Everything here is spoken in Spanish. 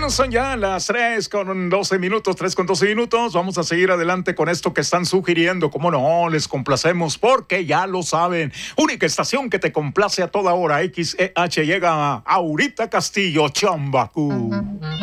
Bueno, son ya las 3:12. Vamos a seguir adelante con esto que están sugiriendo. Cómo no, les complacemos porque ya lo saben. Única estación que te complace a toda hora. XEH llega a Aurita Castillo, Chambacú.